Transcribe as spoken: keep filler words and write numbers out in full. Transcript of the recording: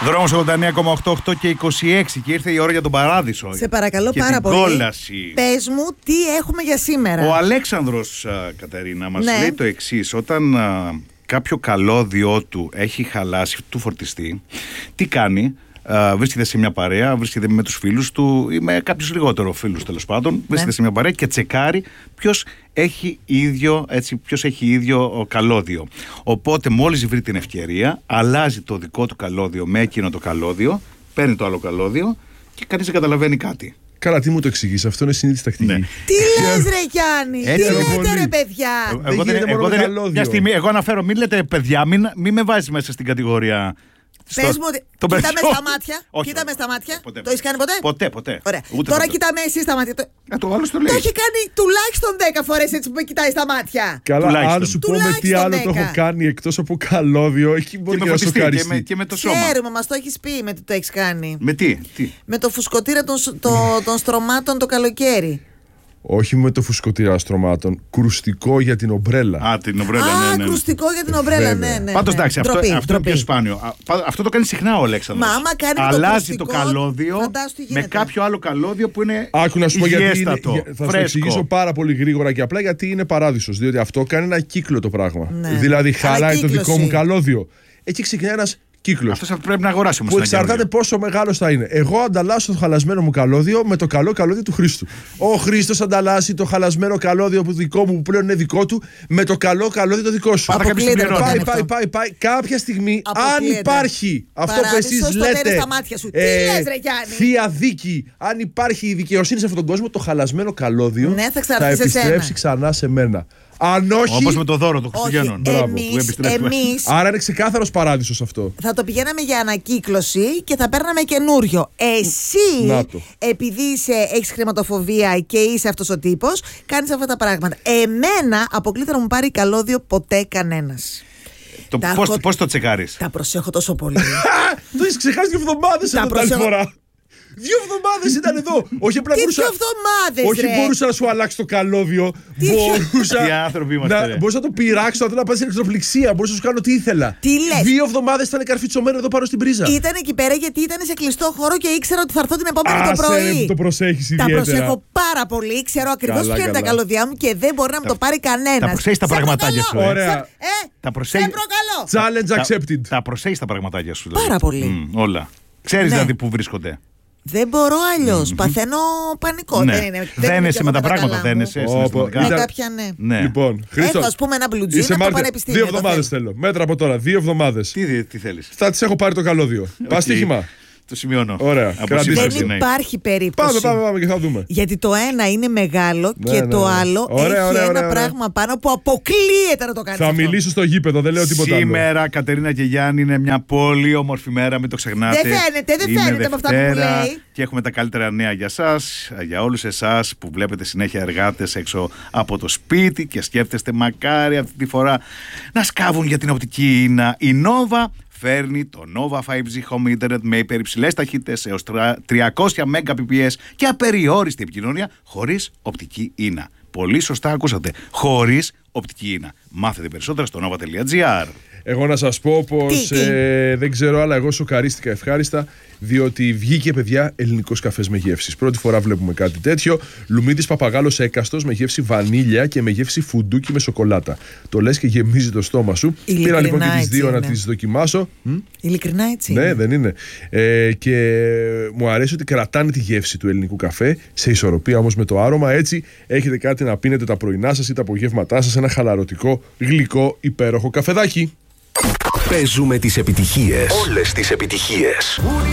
Δρόμος ογδόντα εννέα κόμμα ογδόντα οκτώ και είκοσι έξι και ήρθε η ώρα για τον παράδεισο. Σε παρακαλώ και πάρα την πολύ. κόλαση. Πες μου τι έχουμε για σήμερα. Ο Αλέξανδρος, α, Κατερίνα, μας ναι. λέει το εξής. Όταν α, κάποιο καλώδιό του έχει χαλάσει, του φορτιστή, τι κάνει? Uh, βρίσκεται σε μια παρέα, βρίσκεται με τους φίλους του ή με κάποιους λιγότερο φίλους τέλος πάντων, ναι. βρίσκεται σε μια παρέα και τσεκάρει ποιος έχει ίδιο, έτσι, ποιος έχει ίδιο καλώδιο. Οπότε μόλις βρει την ευκαιρία, αλλάζει το δικό του καλώδιο με εκείνο το καλώδιο, παίρνει το άλλο καλώδιο και κανείς δεν καταλαβαίνει κάτι. Καλά, τι μου το εξηγείς, αυτό είναι συνήθις τακτική. Ναι. Τι λες ρε Γιάννη, τι λέτε ρε παιδιά. Ε, εγώ δεν, εγώ δεν, μια στιγμή, εγώ αναφέρω, μην λέτε παιδιά, μην, μην με βάζεις μέσα στην κατηγορία. Πες μου, κοίτα με στα μάτια. Όχι, κοίτα με στα μάτια. Ποτέ, το έχεις κάνει ποτέ? Ποτέ, ποτέ. Ωραία. Ούτε Τώρα ποτέ. κοίτα με εσύ στα μάτια. Το, Α, το άλλο το λέει. το έχει κάνει τουλάχιστον δέκα φορές έτσι που με κοιτάει στα μάτια. Καλά, τουλάχιστον. αν σου πούμε τι άλλο δέκα. το έχω κάνει εκτός από καλώδιο, εκεί μπορεί και να με σοκαριστεί. Και με, και με το σώμα. Ξέρουμε, μας το έχεις πει με τι το έχεις κάνει. Με τι, τι. Με το φουσκωτήρα των, το, των στρωμάτων το καλοκαίρι. Όχι με το φουσκωτήρα στρωμάτων. Κρουστικό για την ομπρέλα. Α, την ομπρέλα, Α, ναι, ναι, ναι. κρουστικό για την ομπρέλα, ναι, ναι. Πάντως εντάξει, αυτό, Ντροπή, αυτό είναι πιο σπάνιο. Α, αυτό το κάνει συχνά ο Αλέξανδρος. Μα άμα κάνει το αλλάζει το, κρουστικό, καλώδιο φαντάσου τι με γίνεται. κάποιο άλλο καλώδιο που είναι Άκου να σου πω γιατί είναι, υγιέστατο, για- θα σου το φρέσκο. εξηγήσω πάρα πολύ γρήγορα και απλά γιατί είναι παράδεισος. Διότι αυτό κάνει ένα κύκλο το πράγμα. Ναι. Δηλαδή χαλάει το Ανακύκλωση. δικό μου καλώδιο. Εκεί ξεκινάει ένας κύκλος. Αυτός θα πρέπει να αγοράσει όμως Που ένα εξαρτάται καινούριο. πόσο μεγάλο θα είναι. Εγώ ανταλλάσσω το χαλασμένο μου καλώδιο με το καλό καλώδιο του Χρήστου. Ο Χρήστος ανταλλάσσει το χαλασμένο καλώδιο που δικό μου που πλέον είναι δικό του με το καλό καλώδιο το δικό σου. Πάντα κάποιος Αποκλείεται συμπληρώνει. να το Πάει, κάνει πάει, πάει, πάει. Κάποια στιγμή, αν Αποκλείεται. υπάρχει αυτό που Παράδεισος εσείς το λέτε. τέρες στα μάτια σου. Τι λες, ρε Γιάννη? θεία δίκη, αν υπάρχει η δικαιοσύνη σε αυτόν τον κόσμο, το χαλασμένο καλώδιο Ναι, θα εξαρτηθεί σε επιστρέψει σένα. ξανά σε μένα. Αν όχι. Όπως με το δώρο των Χριστουγέννων. Όχι, Μπράβο, που εμείς, επιστρέφουμε. εμείς Άρα είναι ξεκάθαρος παράδεισος αυτό. θα το πηγαίναμε για ανακύκλωση και θα παίρναμε καινούριο. Εσύ, Να το. επειδή είσαι, έχεις χρηματοφοβία και είσαι αυτός ο τύπος, κάνεις αυτά τα πράγματα. Εμένα αποκλείται να μου πάρει καλώδιο ποτέ κανένας. Το, Τα πώς, έχω- πώς το τσεκάρεις? Τα προσέχω τόσο πολύ. Το έχεις ξεχάσει δύο εβδομάδες Τα εδώ την άλλη προσέχω. φορά. Δύο εβδομάδες ήταν εδώ. Όχι απλά Τι μπορούσα. δύο εβδομάδες, Όχι, ρε. μπορούσα να σου αλλάξει το καλώδιο. Τι- Μπορούσα. Τι άνθρωποι είμαστε, να, ρε. μπορούσα να το πειράξω, να το να πας στην ηλεκτροπληξία. Μπορούσα να σου κάνω τι ήθελα. Τι λες? Δύο εβδομάδες ήταν καρφιτσωμένο εδώ πάνω στην πρίζα. Ήταν εκεί πέρα γιατί ήταν σε κλειστό χώρο και ήξερα ότι θα έρθω την επόμενη το Άσε, ρε, πρωί. που το προσέχεις Τα ιδιαίτερα. προσέχω πάρα πολύ. Ξέρω ακριβώς Καλά, ποια είναι τα καλά. καλωδιά μου και δεν μπορεί να μου το πάρει κανένα. τα προσέχεις τα πραγματάκια σου, ε. Ωραία. Ε, Τα προσέχεις- σε προκαλώ. Challenge Τα- accepted. Τα προσέχεις τα πραγματάκια σου. δηλαδή. Πάρα πολύ. Μμ, όλα. Ξέρεις Ναι. δηλαδή που βρίσκονται. Δεν μπορώ αλλιώς. Παθαίνω πανικό. Ναι. Δεν είναι. Δένεσαι με τα πράγματα, δεν δένεσαι Όπο, συναισθηματικά. Με Ήταν- κάποια ναι. Ναι. Λοιπόν, Χρήστο, Έχω ας πούμε ένα μπλουτζίνο είσαι από το Μάρτιο. πανεπιστήμιο. Δύο το εβδομάδες θέλω. θέλω. Μέτρα από τώρα. Δύο εβδομάδες. Τι, δι- τι θέλεις? Θα τις έχω πάρει το καλώδιο. Πας Οκ. στοίχημα. Το σημειώνω. Ωραία. Αποσύσταση, Κρατήστε. Δεν ναι. υπάρχει περίπτωση. Πάμε, πάμε, πάμε και θα δούμε. Γιατί το ένα είναι μεγάλο Ναι, και ναι, το ναι. άλλο Ωραία, έχει ωραία, ένα ωραία, ωραία. πράγμα πάνω που αποκλείεται να το κάνει. Θα μιλήσω στο γήπεδο, δεν λέω τίποτα άλλο. Σήμερα, Κατερίνα και Γιάννη, είναι μια πολύ όμορφη μέρα, μην το ξεχνάτε. Δεν φαίνεται, δεν Είναι φαίνεται από αυτά που μου Δευτέρα λέει. Και έχουμε τα καλύτερα νέα για σας, για όλους εσάς που βλέπετε συνέχεια εργάτες έξω από το σπίτι και σκέφτεστε μακάρι αυτή τη φορά να σκάβουν για την οπτική ίνα. Η Nova φέρνει το Nova φάιβ τζι Home Internet με υπερυψηλές ταχύτητες έως τριακόσια Mbps και απεριόριστη επικοινωνία χωρίς οπτική ίνα. Πολύ σωστά ακούσατε. Χωρίς οπτική ίνα. Μάθετε περισσότερα στο nova τελεία gr. Εγώ να σας πω πως Τι, τι? ε, δεν ξέρω, αλλά εγώ σοκαρίστηκα ευχάριστα, διότι βγήκε, παιδιά, ελληνικός καφές με γεύσεις. Πρώτη φορά βλέπουμε κάτι τέτοιο. Λουμίδης Παπαγάλος έκαστος με γεύση βανίλια και με γεύση φουντούκι με σοκολάτα. Το λες και γεμίζει το στόμα σου. Ειλικρινά Πήρα λοιπόν και τις έτσι δύο να είναι. τις δοκιμάσω. Μ? Ειλικρινά έτσι. Ναι, είναι. δεν είναι. Ε, και μου αρέσει ότι κρατάνε τη γεύση του ελληνικού καφέ σε ισορροπία όμως με το άρωμα. Έτσι έχετε κάτι να πίνετε τα πρωινά σας ή τα απογεύματά σας, ένα χαλαρωτικό, γλυκό, υπέροχο καφεδάκι. Παίζουμε τις επιτυχίες. Όλες τις επιτυχίες.